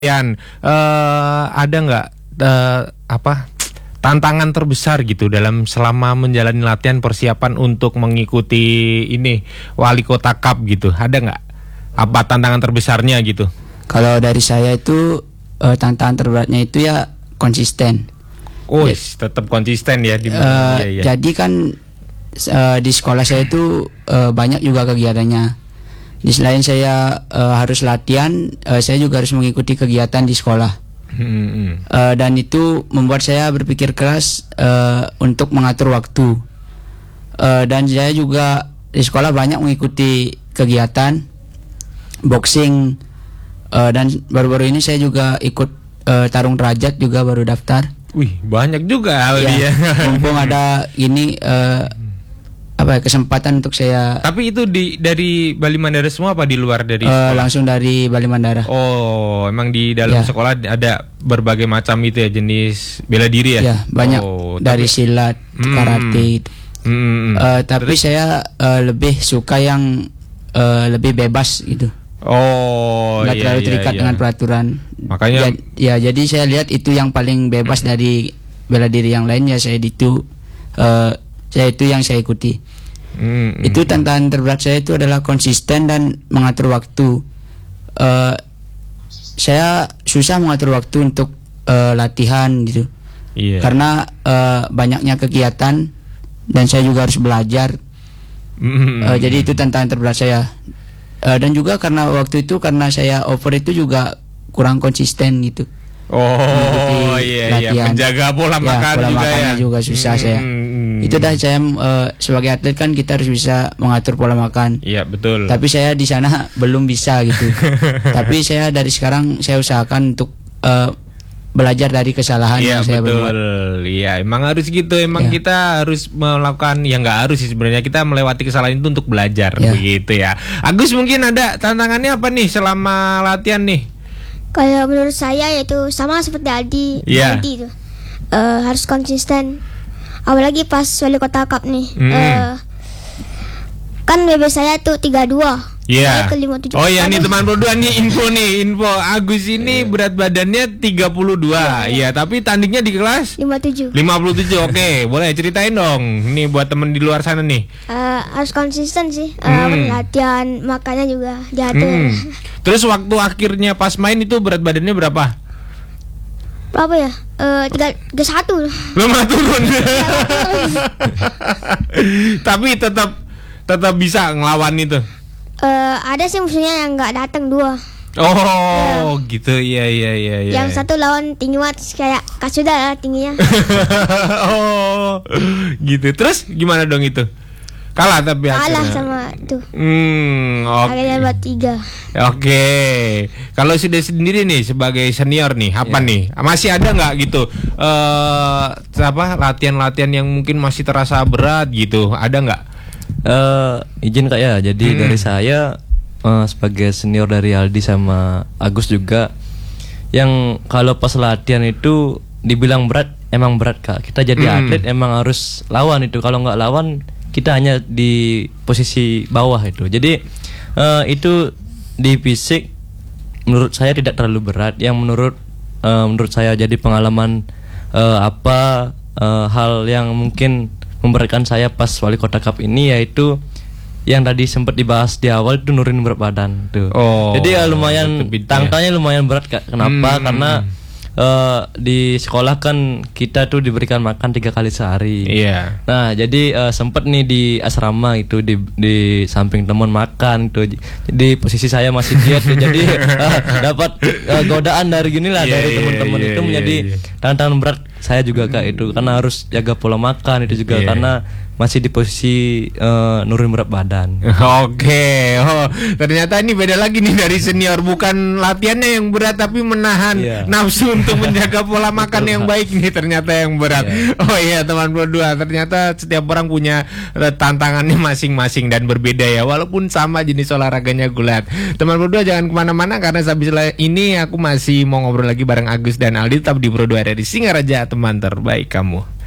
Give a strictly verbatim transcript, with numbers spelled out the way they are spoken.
Yan, uh, ada nggak uh, apa tantangan terbesar gitu dalam selama menjalani latihan persiapan untuk mengikuti ini Wali Kota Cup gitu? Ada nggak? Apa tantangan terbesarnya gitu? Kalau dari saya itu uh, tantangan terberatnya itu ya konsisten. Oh, ya, tetap konsisten ya di uh, ya, ya. Jadi kan uh, di sekolah saya itu uh, banyak juga kegiatannya. Di selain saya uh, harus latihan, uh, saya juga harus mengikuti kegiatan di sekolah. Hmm. Uh, dan itu membuat saya berpikir keras uh, untuk mengatur waktu. Uh, dan saya juga di sekolah banyak mengikuti kegiatan boxing. Uh, dan baru-baru ini saya juga ikut uh, tarung derajat juga baru daftar. Wih, banyak juga ya, mumpung ada ini uh, apa ya, kesempatan untuk saya. Tapi itu di dari Bali Mandara semua apa di luar dari uh, sekolah? Langsung dari Bali Mandara. Oh, emang di dalam ya. Sekolah ada berbagai macam itu ya, jenis bela diri ya? Ya, banyak oh, dari tapi, silat, hmm, karate itu. Hmm, uh, tapi terus? Saya uh, lebih suka yang uh, lebih bebas gitu. Oh, nggak iya, terlalu iya, terikat iya. dengan peraturan. Makanya ya, ya jadi saya lihat itu yang paling bebas dari bela diri yang lain, ya saya itu uh, saya itu yang saya ikuti. Hmm, itu tantangan terberat saya itu adalah konsisten dan mengatur waktu. Uh, saya susah mengatur waktu untuk uh, latihan gitu. Yeah. Karena uh, banyaknya kegiatan dan saya juga harus belajar. Mm. Uh, jadi itu tantangan terberat saya. Uh, dan juga karena waktu itu karena saya over itu juga kurang konsisten gitu. Oh iya iya, menjaga pola ya, makan pola juga makannya ya. juga susah hmm, saya. Hmm, itu dah saya uh, sebagai atlet kan kita harus bisa mengatur pola makan. Iya betul. Tapi saya di sana belum bisa gitu. Tapi saya dari sekarang saya usahakan untuk uh, belajar dari kesalahan ya, yang saya betul. berbuat. Iya emang harus gitu. Emang ya. Kita harus melakukan, ya nggak harus sih sebenarnya, kita melewati kesalahan itu untuk belajar ya. Begitu ya. Agus, mungkin ada tantangannya apa nih selama latihan nih? Kalau menurut saya yaitu sama seperti Aldi, yeah. Aldi itu uh, harus konsisten. Apalagi pas Wali Kota Cup nih, mm. uh, kan B B saya tuh tiga puluh dua. Iya. Yeah. Oh iya nih teman berdua nih info nih info Agus ini yeah. berat badannya tiga puluh dua. Iya yeah, yeah. Tapi tandingnya di kelas lima puluh tujuh. lima puluh tujuh. Oke, okay. Boleh ceritain dong. Nih buat temen di luar sana nih. Uh, harus konsisten sih. Uh, hmm. Latihan makannya juga diatur. Hmm. Terus waktu akhirnya pas main itu berat badannya berapa? Berapa ya? Eh tiga tiga satu. Lama turun. Tapi tetap tetap bisa ngelawan itu. Uh, ada sih musuhnya yang nggak datang dua. Oh uh, gitu, iya iya iya. Yang ya. Satu lawan tinggi banget kayak Kasuda lah tingginya. Oh gitu. Terus gimana dong itu? Kalah tapi kalah akhirnya. Sama itu. Hmm, oke. Okay. Akhirnya buat tiga. Oke. Okay. Kalau sudah sendiri nih sebagai senior nih, apa yeah. nih? Masih ada nggak gitu? Uh, apa latihan-latihan yang mungkin masih terasa berat gitu? Ada nggak? Uh, izin Kak ya, jadi hmm. dari saya uh, sebagai senior dari Aldi sama Agus juga, yang kalau pas latihan itu dibilang berat, emang berat Kak. Kita jadi hmm. atlet emang harus lawan itu. Kalau nggak lawan, kita hanya di posisi bawah itu. Jadi uh, itu di fisik menurut saya tidak terlalu berat. Yang menurut uh, menurut saya jadi pengalaman uh, apa uh, hal yang mungkin memberatkan saya pas Wali Kota Cup ini, yaitu yang tadi sempat dibahas di awal itu nurunin berat badan tuh. Oh, jadi ya lumayan tantangannya lumayan berat Kak. Kenapa? Hmm. Karena uh, di sekolah kan kita tuh diberikan makan tiga kali sehari. Iya. Yeah. Nah jadi uh, sempat nih di asrama itu di di samping teman makan tuh. Jadi posisi saya masih diet tuh. Jadi uh, dapat uh, godaan dari gini lah yeah, dari teman-teman yeah, itu yeah, menjadi yeah, yeah. tantangan berat saya juga Kak itu, karena harus jaga pola makan itu juga yeah. karena masih di posisi uh, nurunin berat badan. Oke, oh ternyata ini beda lagi nih dari senior, bukan latihannya yang berat tapi menahan yeah. nafsu untuk menjaga pola makan yang baik nih ternyata yang berat. Yeah. Oh iya teman berdua, ternyata setiap orang punya tantangannya masing-masing dan berbeda ya, walaupun sama jenis olahraganya gulat. Teman berdua jangan kemana-mana karena habis ini aku masih mau ngobrol lagi bareng Agus dan Aldi, tetap di Pro dua dari Singaraja, teman terbaik kamu.